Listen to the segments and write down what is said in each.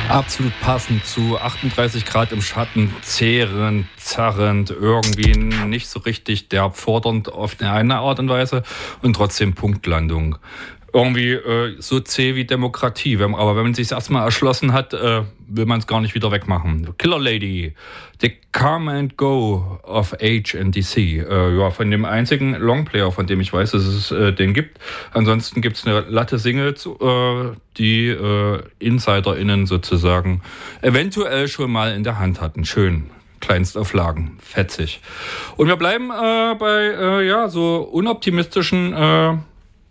Absolut passend zu 38 Grad im Schatten, zehrend, zerrend, irgendwie nicht so richtig derb fordernd auf eine Art und Weise und trotzdem Punktlandung. Irgendwie so zäh wie Demokratie. Aber wenn man sich erstmal erschlossen hat, will man es gar nicht wieder wegmachen. Killer Lady, The Come and Go of HNDC. Ja, von dem einzigen Longplayer, von dem ich weiß, dass es den gibt. Ansonsten gibt es eine Latte Singles, die InsiderInnen sozusagen eventuell schon mal in der Hand hatten. Schön. Kleinstauflagen. Fetzig. Und wir bleiben bei so unoptimistischen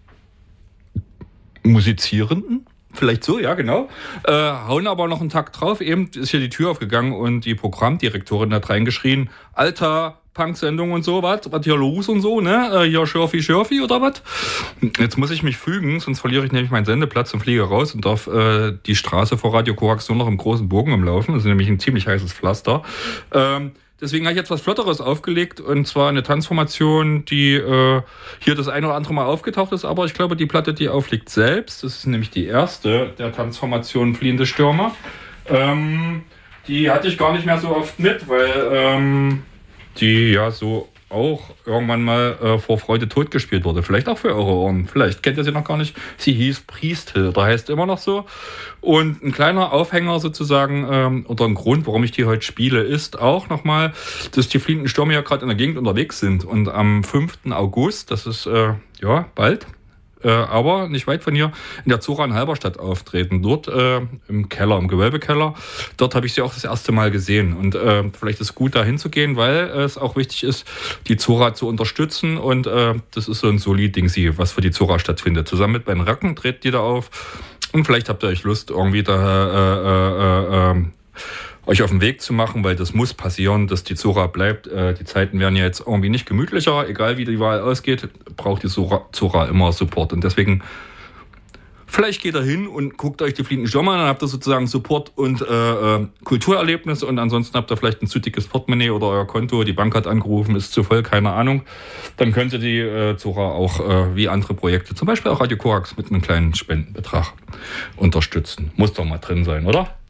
Musizierenden, vielleicht so, ja genau, hauen aber noch einen Takt drauf. Eben ist hier die Tür aufgegangen und die Programmdirektorin hat reingeschrien, alter Punk-Sendung und so, was hier los und so, ne? Hier Schürfi oder was? Jetzt muss ich mich fügen, sonst verliere ich nämlich meinen Sendeplatz und fliege raus und darf die Straße vor Radio Korax nur noch im großen Bogen umlaufen. Das ist nämlich ein ziemlich heißes Pflaster. Deswegen habe ich jetzt was Flotteres aufgelegt, und zwar eine Tanzformation, die hier das eine oder andere Mal aufgetaucht ist, aber ich glaube, die Platte, die aufliegt selbst, das ist nämlich die erste der Tanzformation Fliehende Stürmer. Die hatte ich gar nicht mehr so oft mit, weil die ja so auch irgendwann mal vor Freude totgespielt wurde. Vielleicht auch für eure Ohren. Vielleicht kennt ihr sie noch gar nicht. Sie hieß Priesthilde, heißt immer noch so. Und ein kleiner Aufhänger sozusagen, oder ein Grund, warum ich die heute spiele, ist auch nochmal, dass die Fliehenden Stürmer ja gerade in der Gegend unterwegs sind. Und am 5. August, das ist bald, aber nicht weit von hier, in der Zora in Halberstadt auftreten. Dort im Keller, im Gewölbekeller. Dort habe ich sie auch das erste Mal gesehen. Und vielleicht ist es gut, da hinzugehen, weil es auch wichtig ist, die Zora zu unterstützen. Und das ist so ein Soli-Ding, was für die Zora stattfindet. Zusammen mit meinen Racken dreht die da auf. Und vielleicht habt ihr euch Lust, irgendwie da euch auf den Weg zu machen, weil das muss passieren, dass die Zora bleibt. Die Zeiten werden ja jetzt irgendwie nicht gemütlicher. Egal wie die Wahl ausgeht, braucht die Zora immer Support. Und deswegen, vielleicht geht ihr hin und guckt euch die Fliehenden Stürmer an, dann habt ihr sozusagen Support und Kulturerlebnis, und ansonsten habt ihr vielleicht ein zu dickes Portemonnaie oder euer Konto, die Bank hat angerufen, ist zu voll, keine Ahnung. Dann könnt ihr die Zora auch wie andere Projekte, zum Beispiel auch Radio Korax, mit einem kleinen Spendenbetrag unterstützen. Muss doch mal drin sein, oder?